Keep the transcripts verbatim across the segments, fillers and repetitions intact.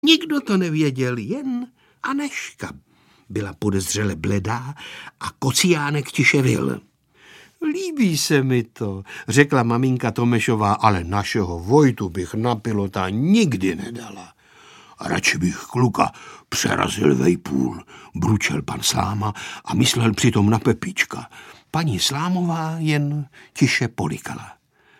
Nikdo to nevěděl, jen Anežka byla podezřele bledá a Kociánek tiše vyl. Líbí se mi to, řekla maminka Tomešová, ale našeho Vojtu bych na pilota nikdy nedala. A radši bych kluka přerazil vejpůl, bručel pan Sláma a myslel přitom na Pepíčka. Paní Slámová jen tiše polikala.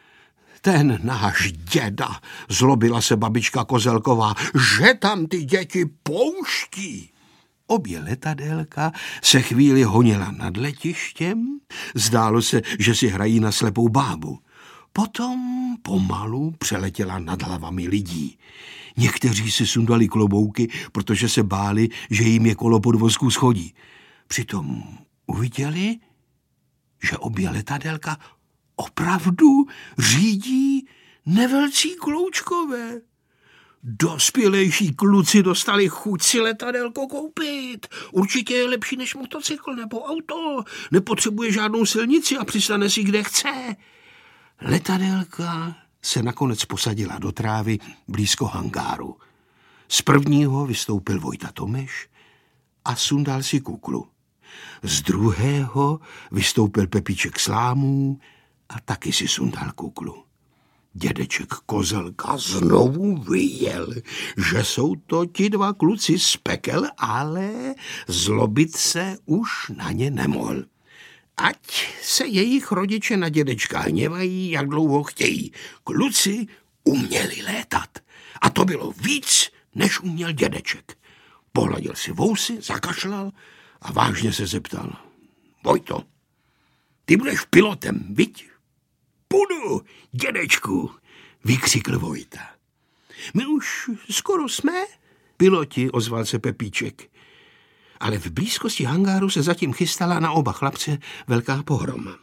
Ten náš děda, zlobila se babička Kozelková, že tam ty děti pouští. Obě letadélka se chvíli honila nad letištěm, zdálo se, že si hrají na slepou bábu. Potom pomalu přeletěla nad hlavami lidí. Někteří si sundali klobouky, protože se báli, že jim je kolo podvozku schodí. Přitom uviděli, že obě letadélka opravdu řídí nevelcí Kloučkové. Dospělejší kluci dostali chuť si letadélko koupit. Určitě je lepší než motocykl nebo auto. Nepotřebuje žádnou silnici a přistane si kde chce. Letadélka se nakonec posadila do trávy blízko hangáru. Z prvního vystoupil Vojta Tomeš a sundal si kuklu. Z druhého vystoupil Pepíček Slámů a taky si sundal kuklu. Dědeček Kozelka znovu vyjel, že jsou to ti dva kluci z pekel, ale zlobit se už na ně nemohl. Ať se jejich rodiče na dědečka hněvají, jak dlouho chtějí. Kluci uměli létat a to bylo víc, než uměl dědeček. Pohladil si vousy, zakašlal a vážně se zeptal. Vojto, ty budeš pilotem, viď? Budu, dědečku, vykřikl Vojta. My už skoro jsme, piloti, ozval se Pepíček. Ale v blízkosti hangáru se zatím chystala na oba chlapce velká pohroma.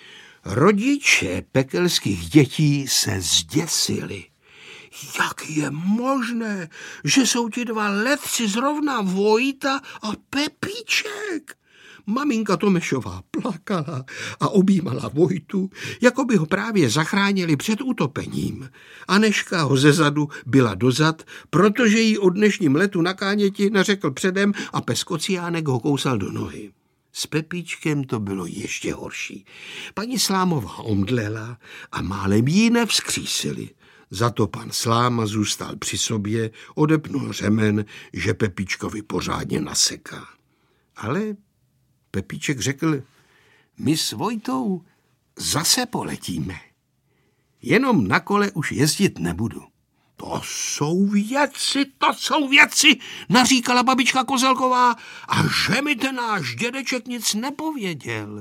Rodiče pekelských dětí se zděsili. Jak je možné, že jsou ti dva letci zrovna Vojta a Pepíček? Maminka Tomešová plakala a objímala Vojtu, jako by ho právě zachránili před utopením. Anežka ho zezadu byla dozad, protože jí o dnešním letu na Káněti neřekl předem a pes Kociánek ho kousal do nohy. S Pepíčkem to bylo ještě horší. Paní Slámová omdlela a málem jí nevzkřísili. Za to pan Sláma zůstal při sobě, odepnul řemen, že Pepíčkovi pořádně naseká. Ale Pepíček řekl, my s Vojtou zase poletíme. Jenom na kole už jezdit nebudu. To jsou věci, to jsou věci, naříkala babička Kozelková, a že mi ten náš dědeček nic nepověděl.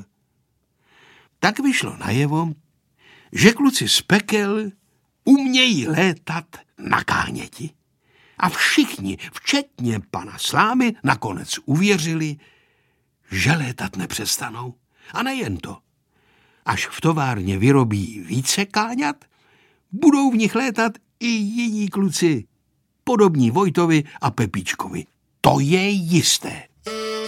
Tak vyšlo najevo, že kluci z pekel umějí létat na Káněti. A všichni, včetně pana Slámy, nakonec uvěřili, že létat nepřestanou. A nejen to. Až v továrně vyrobí více káňat, budou v nich létat i jiní kluci, podobní Vojtovi a Pepíčkovi. To je jisté.